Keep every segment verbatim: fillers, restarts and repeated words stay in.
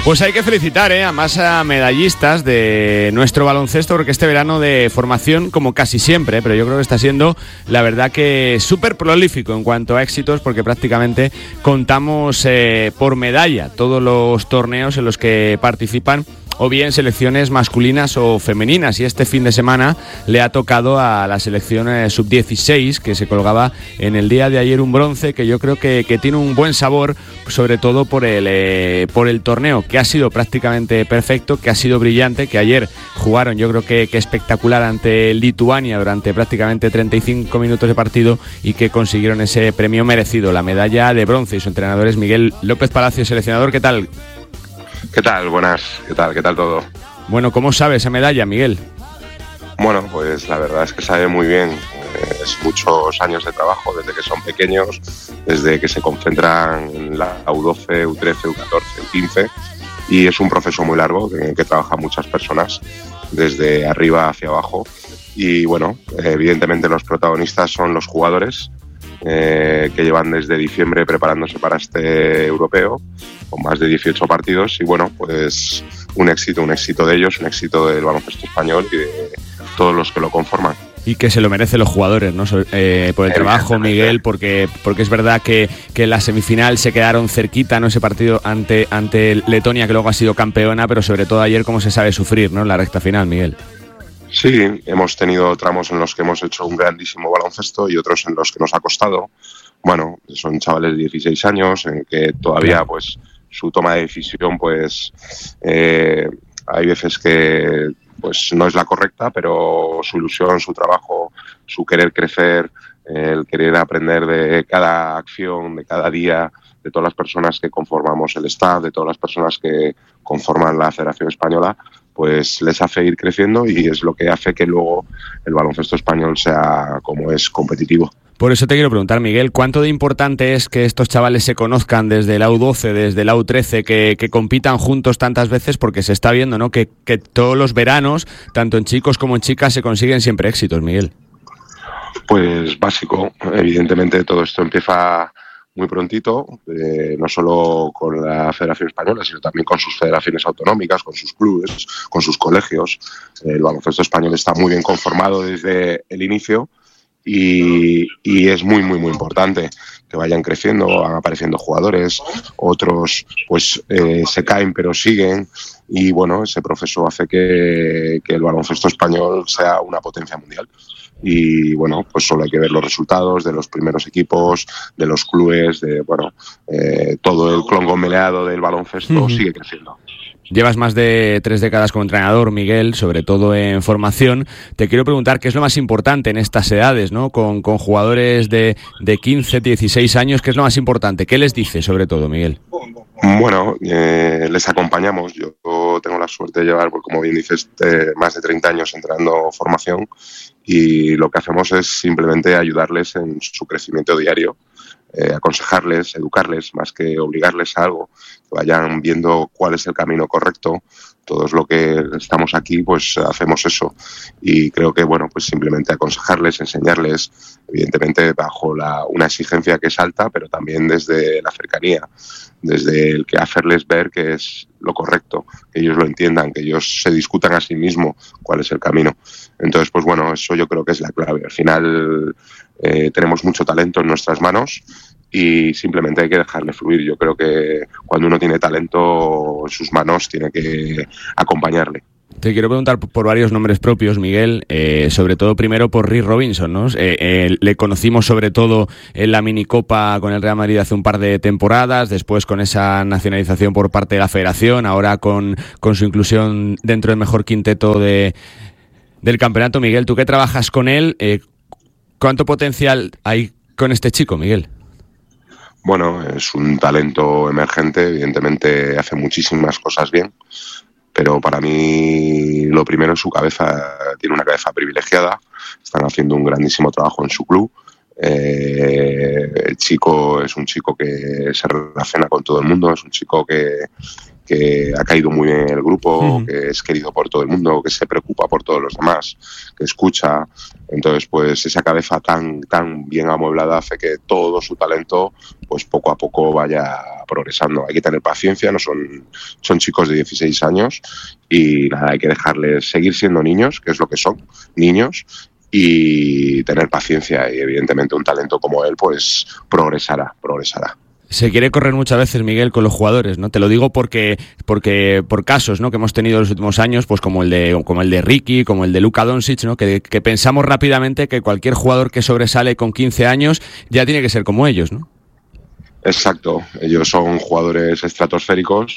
Pues hay que felicitar ¿eh? a más a medallistas de nuestro baloncesto, porque este verano de formación, como casi siempre, pero yo creo que está siendo, la verdad, que súper prolífico en cuanto a éxitos, porque prácticamente contamos eh, por medalla todos los torneos en los que participan, o bien selecciones masculinas o femeninas, y este fin de semana le ha tocado a la selección eh, sub dieciséis, que se colgaba en el día de ayer un bronce que yo creo que, que tiene un buen sabor, sobre todo por el, eh, por el torneo, que ha sido prácticamente perfecto, que ha sido brillante, que ayer jugaron yo creo que, que espectacular ante Lituania durante prácticamente treinta y cinco minutos de partido, y que consiguieron ese premio merecido, la medalla de bronce. Y su entrenador es Miguel López Palacio, seleccionador. ¿Qué tal? ¿Qué tal? Buenas. ¿Qué tal? ¿Qué tal todo? Bueno, ¿cómo sabe esa medalla, Miguel? Bueno, pues la verdad es que sabe muy bien. Eh, es muchos años de trabajo desde que son pequeños, desde que se concentran en la U doce, U trece, U catorce, U quince, y es un proceso muy largo en el que trabajan muchas personas desde arriba hacia abajo. Y bueno, evidentemente los protagonistas son los jugadores, eh, que llevan desde diciembre preparándose para este europeo, con más de dieciocho partidos, y bueno, pues un éxito, un éxito de ellos, un éxito del baloncesto español y de todos los que lo conforman. Y que se lo merecen los jugadores, ¿no? Eh, por el trabajo, Miguel, porque, porque es verdad que, que en la semifinal se quedaron cerquita, ¿no? Ese partido ante, ante Letonia, que luego ha sido campeona, pero sobre todo ayer cómo se sabe sufrir, ¿no? En la recta final, Miguel. Sí, hemos tenido tramos en los que hemos hecho un grandísimo baloncesto y otros en los que nos ha costado. Bueno, son chavales de dieciséis años, en que todavía, claro, pues su toma de decisión, pues eh, hay veces que pues no es la correcta, pero su ilusión, su trabajo, su querer crecer, el querer aprender de cada acción, de cada día, de todas las personas que conformamos el staff, de todas las personas que conforman la Federación Española, pues les hace ir creciendo, y es lo que hace que luego el baloncesto español sea como es, competitivo. Por eso te quiero preguntar, Miguel, ¿cuánto de importante es que estos chavales se conozcan desde la U doce, desde la U trece, que, que compitan juntos tantas veces? Porque se está viendo, ¿no?, que, que todos los veranos, tanto en chicos como en chicas, se consiguen siempre éxitos, Miguel. Pues básico. Evidentemente todo esto empieza muy prontito, eh, no solo con la Federación Española, sino también con sus federaciones autonómicas, con sus clubes, con sus colegios. El baloncesto español está muy bien conformado desde el inicio, y, y es muy, muy, muy importante que vayan creciendo, van apareciendo jugadores, otros pues eh, se caen pero siguen, y bueno, ese proceso hace que, que el baloncesto español sea una potencia mundial. Y bueno, pues solo hay que ver los resultados de los primeros equipos, de los clubes, de bueno, eh, todo el conglomerado del baloncesto uh-huh. sigue creciendo. Llevas más de tres décadas como entrenador, Miguel, sobre todo en formación. Te quiero preguntar qué es lo más importante en estas edades, ¿no? Con, con jugadores de, de quince, dieciséis años, ¿qué es lo más importante? ¿Qué les dice, sobre todo, Miguel? Bueno, eh, les acompañamos. Yo tengo la suerte de llevar, como bien dices, eh, más de treinta años entrenando formación, y lo que hacemos es simplemente ayudarles en su crecimiento diario. Eh, aconsejarles, educarles, más que obligarles a algo, que vayan viendo cuál es el camino correcto. Todos los que estamos aquí, pues hacemos eso, y creo que, bueno, pues simplemente aconsejarles, enseñarles, evidentemente bajo la, una exigencia que es alta, pero también desde la cercanía, desde el que hacerles ver que es lo correcto, que ellos lo entiendan, que ellos se discutan a sí mismos cuál es el camino. Entonces, pues bueno, eso yo creo que es la clave. Al final eh, tenemos mucho talento en nuestras manos, y simplemente hay que dejarle fluir. Yo creo que cuando uno tiene talento en sus manos, tiene que acompañarle. Te quiero preguntar por varios nombres propios, Miguel, eh, sobre todo primero por Rick Robinson, ¿no? Eh, eh, le conocimos sobre todo en la minicopa con el Real Madrid hace un par de temporadas, después con esa nacionalización por parte de la Federación, ahora con, con su inclusión dentro del mejor quinteto de, del campeonato. Miguel, tú que trabajas con él, eh, ¿cuánto potencial hay con este chico, Miguel? Bueno, es un talento emergente, evidentemente hace muchísimas cosas bien, pero para mí lo primero es su cabeza. Tiene una cabeza privilegiada, están haciendo un grandísimo trabajo en su club. Eh, el chico es un chico que se relaciona con todo el mundo, es un chico que, que ha caído muy bien en el grupo, Mm. que es querido por todo el mundo, que se preocupa por todos los demás, que escucha. Entonces, pues esa cabeza tan, tan bien amueblada hace que todo su talento, pues poco a poco vaya progresando. Hay que tener paciencia, no son, son chicos de dieciséis años y nada, hay que dejarles seguir siendo niños, que es lo que son, niños, y tener paciencia, y evidentemente un talento como él, pues progresará, progresará. Se quiere correr muchas veces, Miguel, con los jugadores, ¿no? Te lo digo porque, porque por casos, ¿no?, que hemos tenido en los últimos años, pues como el de, como el de Ricky, como el de Luka Doncic, ¿no?, que, que pensamos rápidamente que cualquier jugador que sobresale con quince años ya tiene que ser como ellos, ¿no? Exacto, ellos son jugadores estratosféricos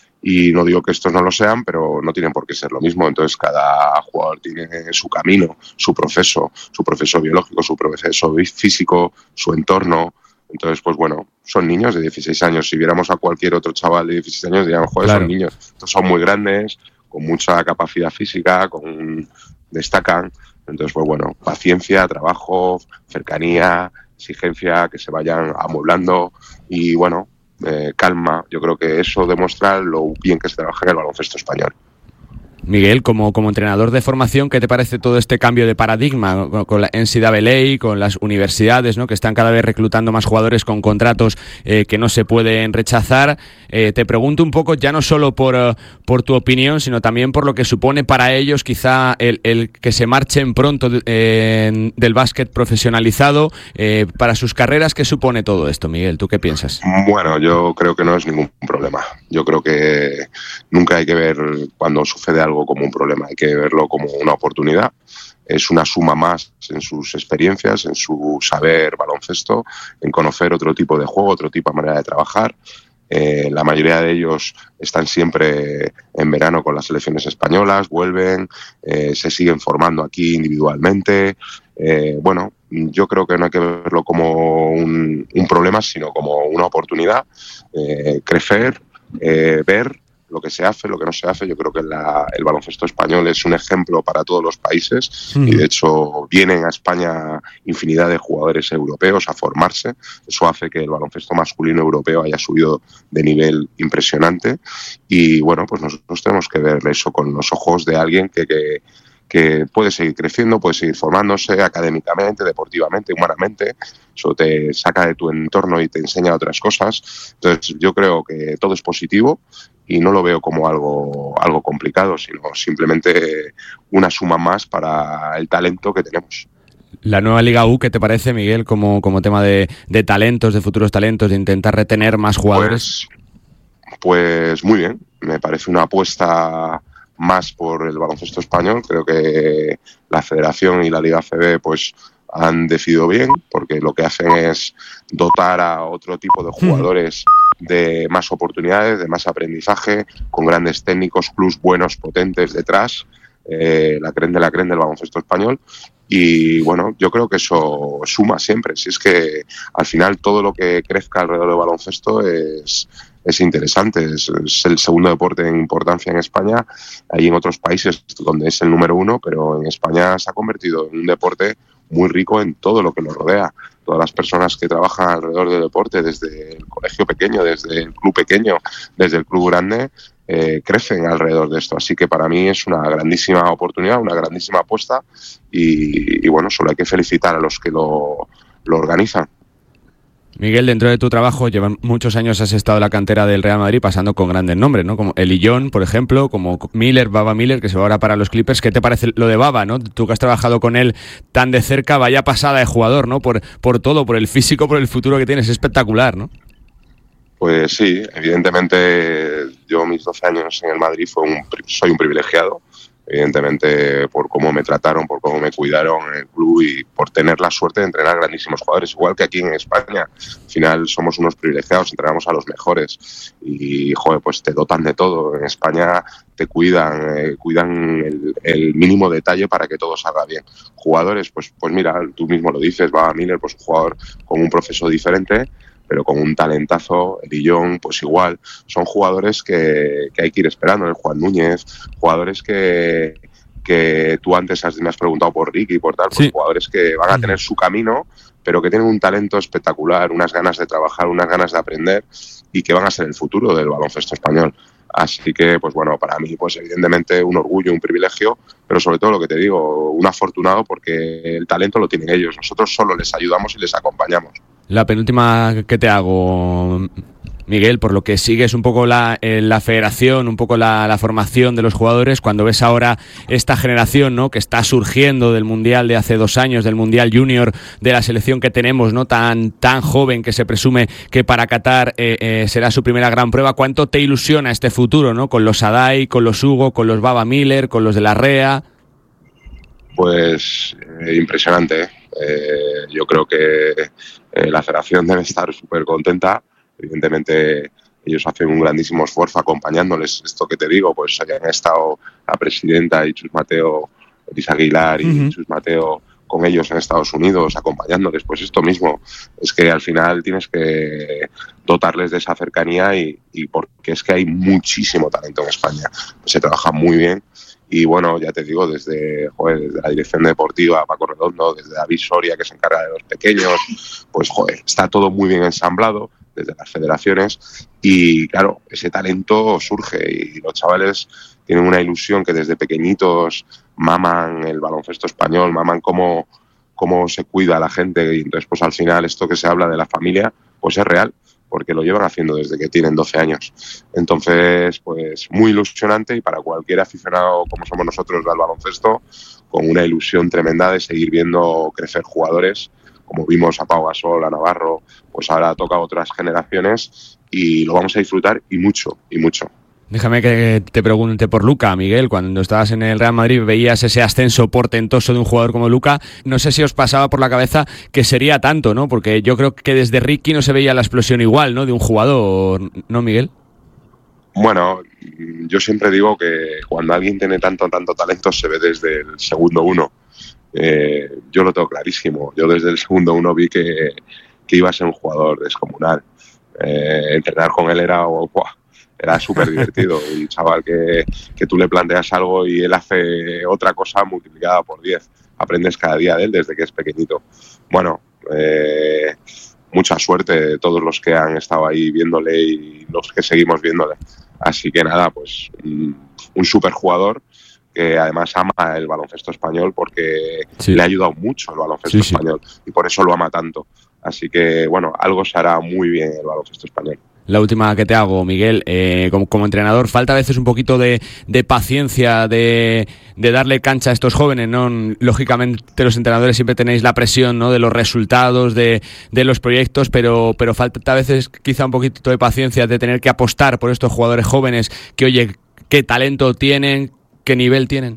y no digo que estos no lo sean, pero no tienen por qué ser lo mismo. Entonces cada jugador tiene su camino, su proceso, su proceso biológico, su proceso físico, su entorno. Entonces, pues bueno, son niños de dieciséis años. Si viéramos a cualquier otro chaval de dieciséis años, diríamos, joder, claro, son niños. Estos son muy grandes, con mucha capacidad física, con destacan. Entonces, pues bueno, paciencia, trabajo, cercanía, exigencia, que se vayan amueblando y bueno, eh, calma. Yo creo que eso demuestra lo bien que se trabaja en el baloncesto español. Miguel, como, como entrenador de formación, ¿qué te parece todo este cambio de paradigma con, con la N C A A, con las universidades, ¿no?, que están cada vez reclutando más jugadores con contratos eh, que no se pueden rechazar? Eh, te pregunto un poco, ya no solo por, uh, por tu opinión, sino también por lo que supone para ellos quizá el, el que se marchen pronto eh, del básquet profesionalizado, eh, para sus carreras. ¿Qué supone todo esto, Miguel? ¿Tú qué piensas? Bueno, yo creo que no es ningún problema. Yo creo que nunca hay que ver cuando sucede algo como un problema, hay que verlo como una oportunidad. Es una suma más en sus experiencias, en su saber baloncesto, en conocer otro tipo de juego, otro tipo de manera de trabajar. Eh, la mayoría de ellos están siempre en verano con las selecciones españolas, vuelven, eh, se siguen formando aquí individualmente. Eh, bueno, yo creo que no hay que verlo como un, un problema, sino como una oportunidad, eh, crecer, eh, ver lo que se hace, lo que no se hace. Yo creo que la, el baloncesto español es un ejemplo para todos los países mm. y de hecho vienen a España infinidad de jugadores europeos a formarse. Eso hace que el baloncesto masculino europeo haya subido de nivel impresionante y bueno, pues nosotros tenemos que ver eso con los ojos de alguien que, que que puede seguir creciendo, puede seguir formándose académicamente, deportivamente, humanamente. Eso te saca de tu entorno y te enseña otras cosas. Entonces yo creo que todo es positivo y no lo veo como algo, algo complicado, sino simplemente una suma más para el talento que tenemos. La nueva Liga U, ¿qué te parece, Miguel, como, como tema de, de talentos, de futuros talentos, de intentar retener más jugadores? Pues, pues muy bien, me parece una apuesta más por el baloncesto español. Creo que la Federación y la Liga C B pues han decidido bien, porque lo que hacen es dotar a otro tipo de jugadores de más oportunidades, de más aprendizaje, con grandes técnicos, clubs buenos, potentes detrás, eh, la creen de la creen del baloncesto español. Y bueno, yo creo que eso suma siempre. Si es que al final todo lo que crezca alrededor del baloncesto es es interesante, es, es el segundo deporte en importancia en España. Hay en otros países donde es el número uno, pero en España se ha convertido en un deporte muy rico en todo lo que lo rodea. Todas las personas que trabajan alrededor del deporte, desde el colegio pequeño, desde el club pequeño, desde el club grande, eh, crecen alrededor de esto. Así que para mí es una grandísima oportunidad, una grandísima apuesta y, y bueno, solo hay que felicitar a los que lo, lo organizan. Miguel, dentro de tu trabajo, llevan muchos años has estado en la cantera del Real Madrid pasando con grandes nombres, ¿no? Como Elillón, por ejemplo, como Miller, Baba Miller, que se va ahora para los Clippers. ¿Qué te parece lo de Baba, no? Tú que has trabajado con él tan de cerca, vaya pasada de jugador, ¿no? Por, por todo, por el físico, por el futuro que tienes, es espectacular, ¿no? Pues sí, evidentemente yo mis doce años en el Madrid fue un, soy un privilegiado. Evidentemente por cómo me trataron, por cómo me cuidaron en el club y por tener la suerte de entrenar grandísimos jugadores, igual que aquí en España. Al final somos unos privilegiados, entrenamos a los mejores y, joder, pues te dotan de todo. En España te cuidan, eh, cuidan el, el mínimo detalle para que todo salga bien. Jugadores, pues, pues mira, tú mismo lo dices, Baba Miller, pues un jugador con un proceso diferente, pero con un talentazo. Elillón, pues igual. Son jugadores que, que hay que ir esperando. El Juan Núñez, jugadores que, que tú antes has, me has preguntado por Ricky y por tal, pues sí. Jugadores que van a tener su camino, pero que tienen un talento espectacular, unas ganas de trabajar, unas ganas de aprender y que van a ser el futuro del baloncesto español. Así que, pues bueno, para mí, pues evidentemente un orgullo, un privilegio, pero sobre todo lo que te digo, un afortunado porque el talento lo tienen ellos. Nosotros solo les ayudamos y les acompañamos. La penúltima que te hago, Miguel, por lo que sigues un poco la, eh, la federación, un poco la, la formación de los jugadores, cuando ves ahora esta generación, ¿no?, que está surgiendo del Mundial de hace dos años, del Mundial Junior, de la selección que tenemos, ¿no?, tan, tan joven, que se presume que para Qatar eh, eh, será su primera gran prueba, ¿cuánto te ilusiona este futuro, ¿no?, con los Adai, con los Hugo, con los Baba Miller, con los de la Rea? Pues eh, impresionante, ¿eh? Eh, yo creo que eh, la federación debe estar súper contenta. Evidentemente ellos hacen un grandísimo esfuerzo acompañándoles. Esto que te digo, pues hayan estado la presidenta y Chus Mateo, Elisa Aguilar y uh-huh. Chus Mateo con ellos en Estados Unidos, acompañándoles, pues esto mismo. Es que al final tienes que dotarles de esa cercanía y, y porque es que hay muchísimo talento en España. Se trabaja muy bien. Y bueno, ya te digo, desde, joder, desde la dirección deportiva, Paco Redondo, desde David Soria, que se encarga de los pequeños, pues joder, está todo muy bien ensamblado desde las federaciones y claro, ese talento surge y los chavales tienen una ilusión que desde pequeñitos maman el baloncesto español, maman cómo, cómo se cuida a la gente y entonces pues al final esto que se habla de la familia pues es real, porque lo llevan haciendo desde que tienen doce años. Entonces, pues muy ilusionante y para cualquier aficionado como somos nosotros al baloncesto, con una ilusión tremenda de seguir viendo crecer jugadores, como vimos a Pau Gasol, a Navarro, pues ahora toca a otras generaciones y lo vamos a disfrutar y mucho, y mucho. Déjame que te pregunte por Luka, Miguel. Cuando estabas en el Real Madrid veías ese ascenso portentoso de un jugador como Luka. No sé si os pasaba por la cabeza que sería tanto, ¿no? Porque yo creo que desde Ricky no se veía la explosión igual, ¿no?, de un jugador, ¿no, Miguel? Bueno, yo siempre digo que cuando alguien tiene tanto, tanto talento se ve desde el segundo uno. Eh, yo lo tengo clarísimo. Yo desde el segundo uno vi que, que iba a ser un jugador descomunal. Eh, entrenar con él era... Oh, wow, era súper divertido. Y chaval que, que tú le planteas algo y él hace otra cosa multiplicada por diez. Aprendes cada día de él desde que es pequeñito. Bueno, eh, mucha suerte de todos los que han estado ahí viéndole y los que seguimos viéndole. Así que nada, pues un, un súper jugador que además ama el baloncesto español porque sí. le ha ayudado mucho el baloncesto sí, español sí. y por eso lo ama tanto. Así que, bueno, algo se hará muy bien el baloncesto español. La última que te hago, Miguel, eh, como, como entrenador, falta a veces un poquito de, de paciencia, de, de darle cancha a estos jóvenes, ¿no? Lógicamente los entrenadores siempre tenéis la presión, ¿no?, de los resultados, de, de los proyectos, pero, pero falta a veces quizá un poquito de paciencia, de tener que apostar por estos jugadores jóvenes que, oye, qué talento tienen, qué nivel tienen.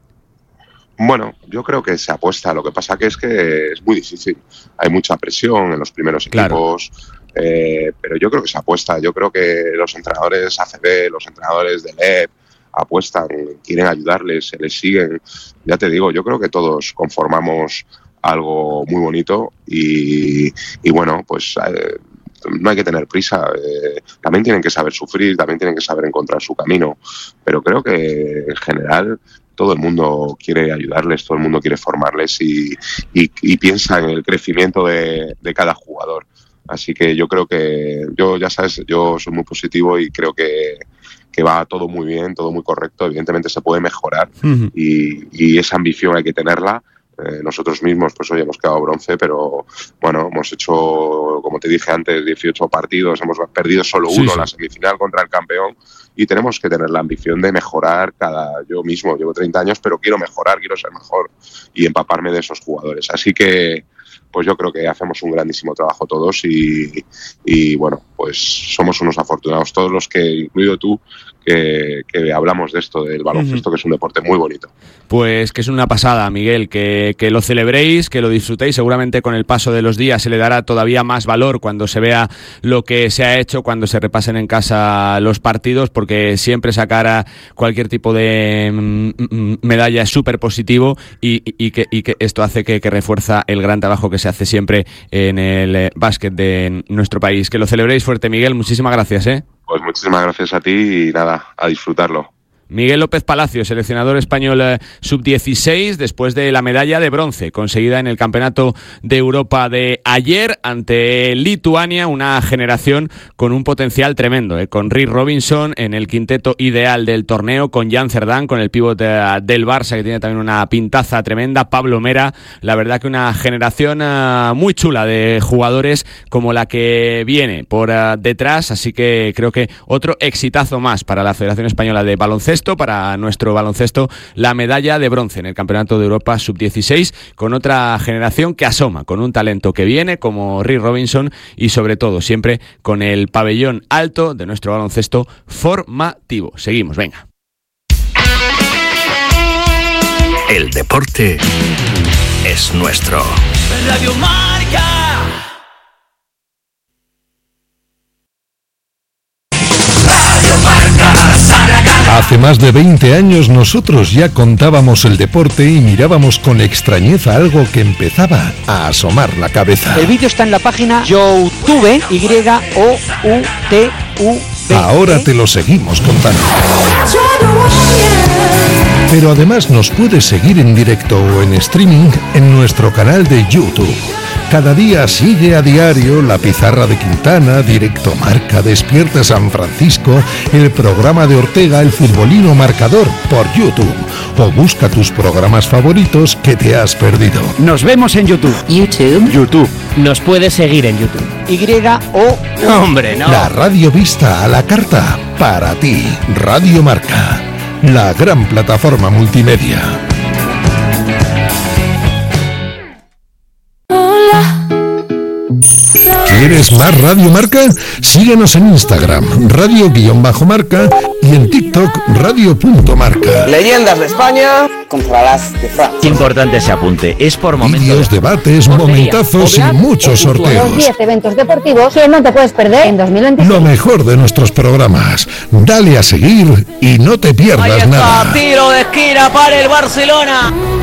Bueno, yo creo que se apuesta. Lo que pasa que es que es muy difícil. Hay mucha presión en los primeros equipos, claro. eh, pero yo creo que se apuesta. Yo creo que los entrenadores A C B, los entrenadores del E P apuestan, quieren ayudarles, se les siguen. Ya te digo, yo creo que todos conformamos algo muy bonito y, y bueno, pues... Eh, no hay que tener prisa, eh, también tienen que saber sufrir, también tienen que saber encontrar su camino, pero creo que en general todo el mundo quiere ayudarles, todo el mundo quiere formarles y, y, y piensa en el crecimiento de, de cada jugador. Así que yo creo que, yo ya sabes, yo soy muy positivo y creo que, que va todo muy bien, todo muy correcto. Evidentemente se puede mejorar uh-huh. y, y esa ambición hay que tenerla. Eh, nosotros mismos pues hoy hemos quedado bronce, pero bueno, hemos hecho, como te dije antes, dieciocho partidos, hemos perdido solo uno, sí, sí. la semifinal contra el campeón, y tenemos que tener la ambición de mejorar cada... Yo mismo llevo treinta años, pero quiero mejorar, quiero ser mejor y empaparme de esos jugadores. Así que pues yo creo que hacemos un grandísimo trabajo todos y, y bueno, pues somos unos afortunados todos los que, incluido tú, que, que hablamos de esto, del baloncesto, uh-huh. que es un deporte muy bonito. Pues que es una pasada, Miguel, que, que lo celebréis, que lo disfrutéis. Seguramente con el paso de los días se le dará todavía más valor cuando se vea lo que se ha hecho, cuando se repasen en casa los partidos, porque siempre sacar a cualquier tipo de mm, medalla es súper positivo y, y, y, que, y que esto hace que, que refuerza el gran trabajo que se hace siempre en el básquet de nuestro país. Que lo celebréis fuerte, Miguel. Muchísimas gracias, ¿eh? Pues muchísimas gracias a ti y nada, a disfrutarlo. Miguel López Palacio, seleccionador español eh, sub dieciséis, después de la medalla de bronce conseguida en el Campeonato de Europa de ayer ante Lituania, una generación con un potencial tremendo, eh, con Rick Robinson en el quinteto ideal del torneo, con Jan Cerdán, con el pívot eh, del Barça, que tiene también una pintaza tremenda, Pablo Mera. La verdad que una generación uh, muy chula de jugadores como la que viene por uh, detrás, así que creo que otro exitazo más para la Federación Española de Baloncesto, para nuestro baloncesto, la medalla de bronce en el Campeonato de Europa sub dieciséis, con otra generación que asoma, con un talento que viene como Rick Robinson y sobre todo siempre con el pabellón alto de nuestro baloncesto formativo. Seguimos, venga. El deporte es nuestro. Radio Marca. Radio Marca. Hace más de veinte años nosotros ya contábamos el deporte y mirábamos con extrañeza algo que empezaba a asomar la cabeza. El vídeo está en la página YouTube, Y O U T U B. Ahora te lo seguimos contando. Pero además nos puedes seguir en directo o en streaming en nuestro canal de YouTube. Cada día sigue a diario La Pizarra de Quintana, Directo Marca, Despierta San Francisco, el programa de Ortega, El Futbolino Marcador, por YouTube. O busca tus programas favoritos que te has perdido. Nos vemos en YouTube. YouTube. YouTube. Nos puedes seguir en YouTube. Y O... Hombre, no. La radio vista a la carta, para ti. Radio Marca, la gran plataforma multimedia. ¿Quieres más Radio Marca? Síguenos en Instagram, radio-marca, y en TikTok, radio.marca. Leyendas de España contra las de Francia. Qué importante ese apunte. Es por momentos. Vídeos, debates, momentazos y muchos sorteos. Los diez eventos deportivos que no te puedes perder en dos mil veintiséis. Lo mejor de nuestros programas. Dale a seguir y no te pierdas Ahí está, nada. tiro de esquina para el Barcelona.